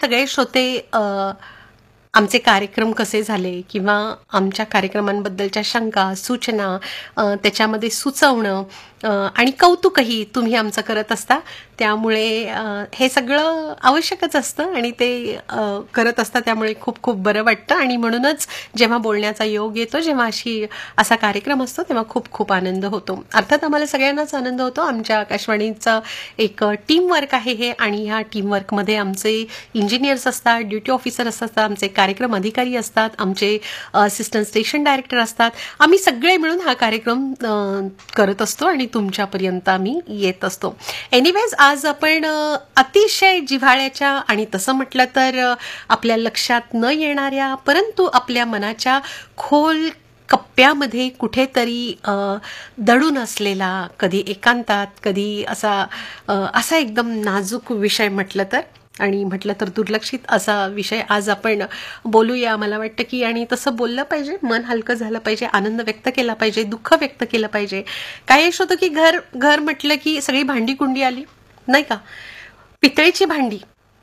सगळे श्रोते आमचे कार्यक्रम कसे झाले किंवा आमच्या कार्यक्रमांबद्दलच्या शंका, सूचना, त्याच्यामध्ये सुचवणं आणि कौतुकही तुम्ही आमचं करत असता. त्यामुळे हे सगळं आवश्यकच असतं आणि ते करत असता, त्यामुळे खूप खूप बरं वाटतं. आणि म्हणूनच जेव्हा बोलण्याचा योग येतो, जेव्हा असा कार्यक्रम असतो, तेव्हा खूप खूप आनंद होतो. अर्थात आम्हाला सगळ्यांनाच आनंद होतो. आमच्या आकाशवाणीचं एक टीमवर्क आहे हे, आणि ह्या टीमवर्कमध्ये आमचे इंजिनियर्स असतात, ड्युटी ऑफिसर असतात, आमचे कार्यक्रम अधिकारी असतात, आमचे असिस्टंट स्टेशन डायरेक्टर असतात. आम्ही सगळे मिळून हा कार्यक्रम करत असतो आणि तुमच्यापर्यंत आम्ही येत असतो. एनिवेज, आज आपण अतिशय जिव्हाळ्याच्या आणि तसं म्हटलं तर आपल्या लक्षात न येणाऱ्या परंतु आपल्या मनाच्या खोल कप्प्यामध्ये कुठेतरी दडून असलेला, कधी एकांतात, कधी असा एकदम नाजूक विषय म्हटलं तर दुर्लक्षित असा विषय आज आपण बोलूया. मला वाटतं की आणि तसं बोललं पाहिजे, मन हलकं झालं पाहिजे, आनंद व्यक्त केला पाहिजे, दुःख व्यक्त केलं पाहिजे. काय होतं की घर म्हटलं की सगळी भांडी कुंडी आली, नाही का? पितळेची भांडी,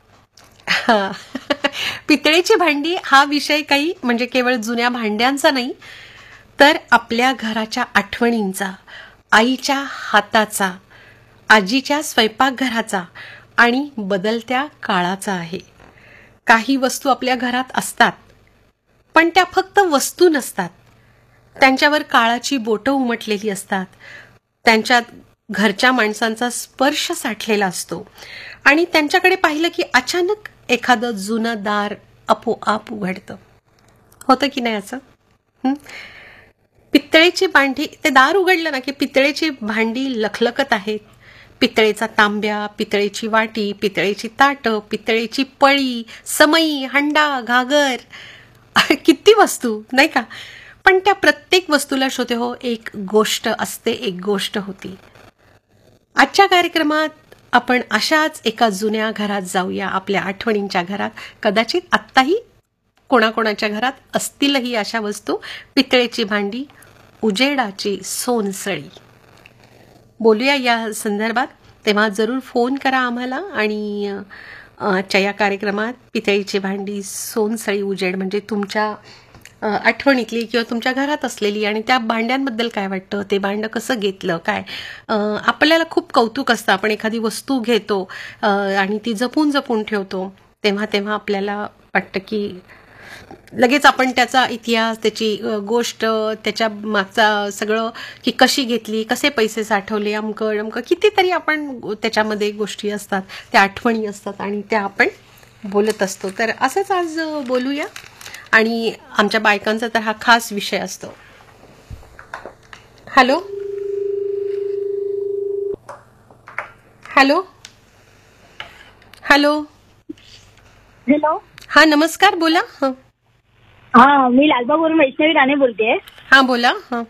पितळेची भांडी हा विषय काही म्हणजे केवळ जुन्या भांड्यांचा नाही, तर आपल्या घराच्या आठवणींचा, आईच्या हाताचा, आजीच्या स्वयंपाकघराचा आणि बदलत्या काळाचा आहे. काही वस्तू आपल्या घरात असतात, पण त्या फक्त वस्तू नसतात. त्यांच्यावर काळाची बोटं उमटलेली असतात, त्यांच्यात घरच्या माणसांचा स्पर्श साठलेला असतो आणि त्यांच्याकडे पाहिलं की अचानक एखादं जुनं दार आपोआप उघडतं. होतं की नाही असं? पितळेची भांडी, ते दार उघडलं ना की पितळेची भांडी लखलखत आहेत. पितळेचा तांब्या, पितळेची वाटी, पितळेची ताटं, पितळेची पळी, समई, हंडा, घागर, किती वस्तू, नाही का? पण त्या प्रत्येक वस्तूला श्रोते हो, एक गोष्ट असते, एक गोष्ट होती. आजच्या कार्यक्रमात आपण अशाच एका जुन्या घरात जाऊया, आपल्या आठवणींच्या घरात. कदाचित आत्ताही कोणाकोणाच्या घरात असतीलही अशा वस्तू. पितळेची भांडी, उजेडाची सोनसळी. बोलूया या संदर्भात. तेव्हा जरूर फोन करा आम्हाला. आणि आजच्या या कार्यक्रमात पितळीची भांडी, सोनसळी, उजेड म्हणजे तुमच्या आठवणीतली किंवा तुमच्या घरात असलेली, आणि त्या भांड्यांबद्दल काय वाटतं, ते भांडं कसं घेतलं, काय आपल्याला खूप कौतुक असतं. आपण एखादी वस्तू घेतो आणि ती जपून जपून ठेवतो, तेव्हा आपल्याला वाटतं की लगेच आपण त्याचा इतिहास, त्याची गोष्ट, त्याच्या मागचा सगळं, की कशी घेतली, कसे पैसे साठवले, अमकं कितीतरी आपण त्याच्यामध्ये गोष्टी असतात, त्या आठवणी असतात आणि त्या आपण बोलत असतो. तर असंच आज बोलूया. आणि आमच्या बायकांचा तर हा खास विषय असतो. Hello hello hello hello. हा, नमस्कार, बोला. हा, मी लालबागवरून वैष्णवी राणे बोलते. हा, बोला.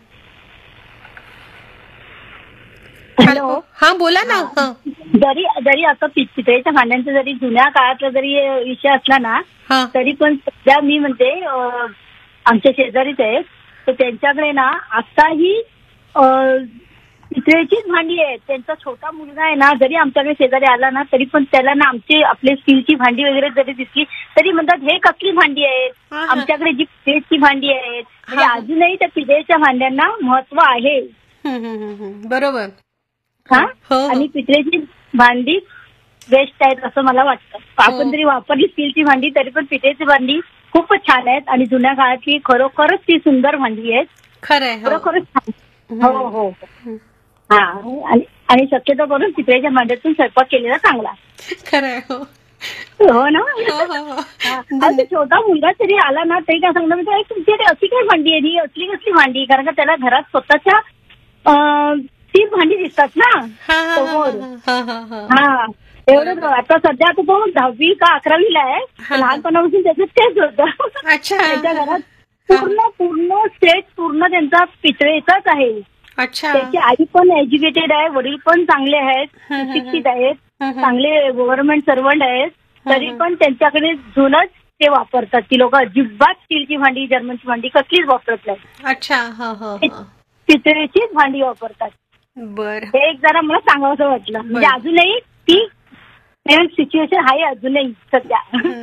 हॅलो. हा, बोला ना. जरी असं पितळेच्या भांड्यांचा जरी जुन्या काळातला जरी विषय असला ना, तरी पण सध्या मी म्हणते आमच्या शेजारीच आहेत, तर त्यांच्याकडे ना आताही पितळेचीच भांडी आहेत. त्यांचा छोटा मुलगा आहे ना, जरी आमच्याकडे शेजारी आला ना, तरी पण त्याला ना आपली स्टीलची भांडी वगैरे जरी दिसली तरी म्हणतात हे कसली भांडी आहेत, आमच्याकडे जी पितळेची भांडी आहेत. म्हणजे अजूनही त्या पितळेच्या भांड्यांना महत्व आहे. बरोबर. आणि पितळेची भांडी बेस्ट आहेत असं मला वाटतं. आपण जरी वापरली स्टीलची भांडी तरी पण पितळेची भांडी खूपच छान आहेत आणि जुन्या काळातली खरोखरच ती सुंदर भांडी आहेत. खरंय, खरोखरच छान. हो हो. हा, आणि शक्यतो करून पितळेच्या भांड्यातून स्वयंपाक केलेला चांगला. खरंय. हो ना. छोटा मुलगा तरी आला ना तरी काय सांगणार, म्हणजे तुमची अशी काय भांडी आहे, ही असली कसली भांडी, कारण का त्याला घरात स्वतःच्या तीच भांडी दिसतात ना समोर. हा, एवढंच. आता सध्या तो 10वी का 11वीला आहे. लहानपणापासून त्याचं तेच होतं. त्याच्या घरात पूर्ण सेट पूर्ण त्यांचा पितळेचाच आहे. त्याची आई पण एज्युकेटेड आहे, वडील पण चांगले आहेत, शिक्षित आहेत, चांगले गव्हर्नमेंट सर्वंट आहेत, तरी पण त्यांच्याकडे जुनच ते वापरतात. ती लोक अजिबात स्टीलची भांडी, जर्मनची भांडी कसलीच वापरत नाही. पितळेचीच भांडी वापरतात. बरं, हे एक जरा मला सांगावंसं वाटलं. म्हणजे अजूनही ती सिच्युएशन आहे अजूनही सध्या.